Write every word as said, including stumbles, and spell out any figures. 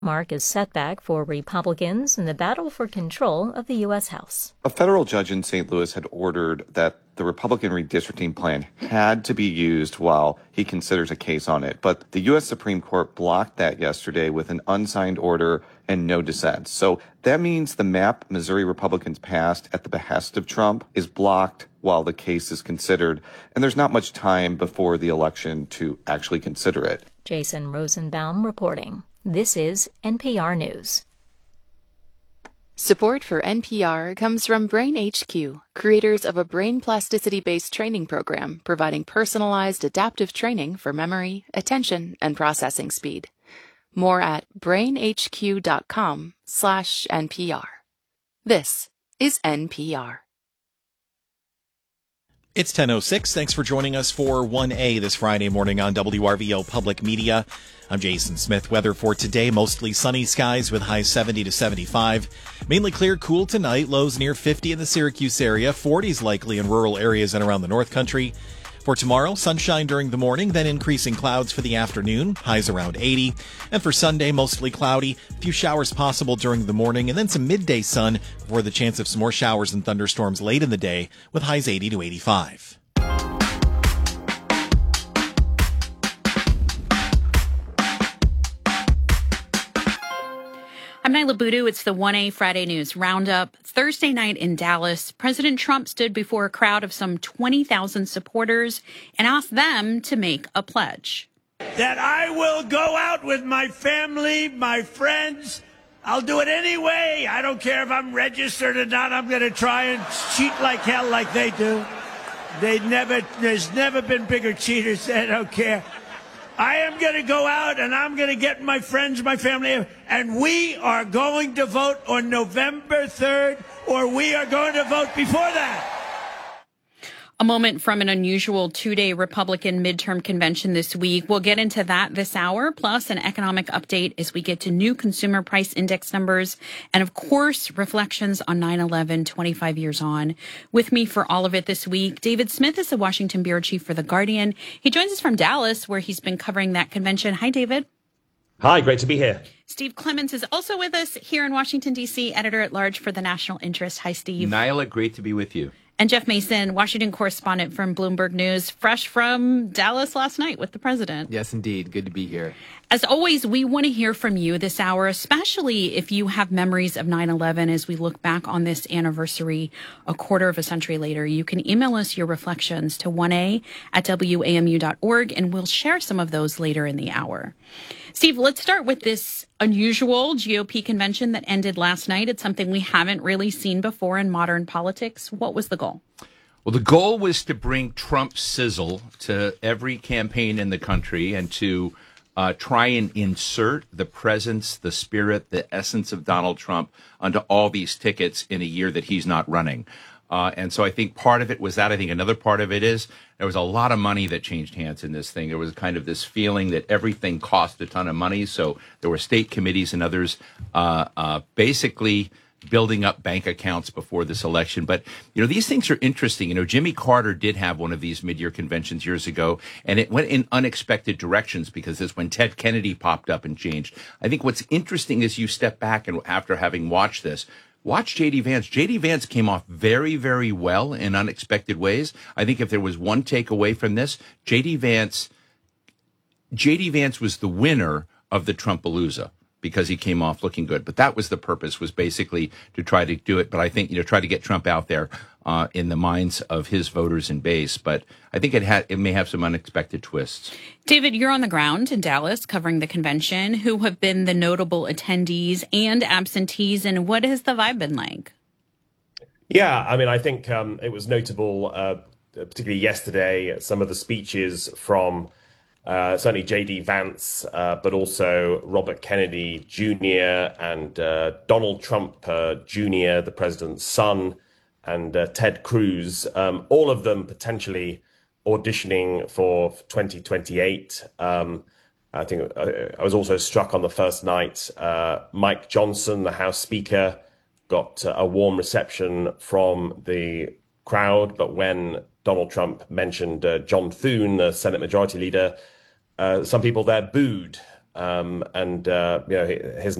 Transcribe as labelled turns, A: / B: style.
A: mark a setback for Republicans in the battle for control of the U S House.
B: A federal judge in Saint Louis had ordered that the Republican redistricting plan had to be used while he considers a case on it. But the U S Supreme Court blocked that yesterday with an unsigned order and no dissent. So that means the map Missouri Republicans passed at the behest of Trump is blocked while the case is considered. And there's not much time before the election to actually consider it.
A: Jason Rosenbaum reporting. This is N P R News.
C: Support for N P R comes from Brain H Q, creators of a brain plasticity-based training program providing personalized adaptive training for memory, attention, and processing speed. More at brainhq.com slash NPR. This is N P R.
D: It's ten oh six. Thanks for joining us for one A this Friday morning on W R V O Public Media. I'm Jason Smith. Weather for today, mostly sunny skies with highs seventy to seventy-five. Mainly clear, cool tonight, lows near fifty in the Syracuse area, forties likely in rural areas and around the North Country. For tomorrow, sunshine during the morning, then increasing clouds for the afternoon, highs around eighty. And for Sunday, mostly cloudy, a few showers possible during the morning, and then some midday sun before the chance of some more showers and thunderstorms late in the day with highs eighty to eighty-five.
E: I'm Nyla Boodoo. It's the one A Friday News Roundup. Thursday night in Dallas, President Trump stood before a crowd of some twenty thousand supporters and asked them to make a pledge.
F: That I will go out with my family, my friends. I'll do it anyway. I don't care if I'm registered or not. I'm going to try and cheat like hell like they do. They never, there's never been bigger cheaters. I don't care. I am going to go out and I'm going to get my friends, my family, and we are going to vote on November third, or we are going to vote before that.
E: A moment from an unusual two-day Republican midterm convention this week. We'll get into that this hour, plus an economic update as we get to new consumer price index numbers, and of course, reflections on nine eleven, twenty-five years on. With me for all of it this week, David Smith is the Washington bureau chief for The Guardian. He joins us from Dallas, where he's been covering that convention. Hi, David.
G: Hi, great to be here.
E: Steve Clements is also with us here in Washington, D C, editor-at-large for The National Interest. Hi, Steve.
H: Nyla, great to be with you.
E: And Jeff Mason, Washington correspondent from Bloomberg News, fresh from Dallas last night with the president.
H: Yes, indeed. Good to be here.
E: As always, we want to hear from you this hour, especially if you have memories of nine eleven as we look back on this anniversary a quarter of a century later. You can email us your reflections to one A at W A M U dot org, and we'll share some of those later in the hour. Steve, let's start with this unusual G O P convention that ended last night. It's something we haven't really seen before in modern politics. What was the goal?
H: Well, the goal was to bring Trump's sizzle to every campaign in the country and to uh, try and insert the presence, the spirit, the essence of Donald Trump onto all these tickets in a year that he's not running. Uh, and so I think part of it was that. I think another part of it is there was a lot of money that changed hands in this thing. There was kind of this feeling that everything cost a ton of money. So there were state committees and others uh, uh, basically building up bank accounts before this election. But, you know, these things are interesting. You know, Jimmy Carter did have one of these mid-year conventions years ago, and it went in unexpected directions because it's when Ted Kennedy popped up and changed. I think what's interesting is you step back and after having watched this, watch J D Vance. J D Vance came off very, very well in unexpected ways. I think if there was one takeaway from this, J D Vance, J D Vance was the winner of the Trumpalooza because he came off looking good. But that was the purpose, was basically to try to do it. But I think, you know, try to get Trump out there uh, in the minds of his voters and base. But I think it had, it may have some unexpected twists.
E: David, you're on the ground in Dallas covering the convention. Who have been the notable attendees and absentees, and what has the vibe been like?
G: Yeah, I mean, I think um, it was notable, uh, particularly yesterday, some of the speeches from uh, certainly J D Vance, uh, but also Robert Kennedy Junior and uh, Donald Trump uh, Junior, the president's son, and uh, Ted Cruz, um, all of them potentially auditioning for twenty twenty-eight. Um, I think I, I was also struck on the first night, uh, Mike Johnson, the House Speaker, got uh, a warm reception from the crowd. But when Donald Trump mentioned uh, John Thune, the Senate Majority Leader, uh, some people there booed. Um, and, uh, you know, his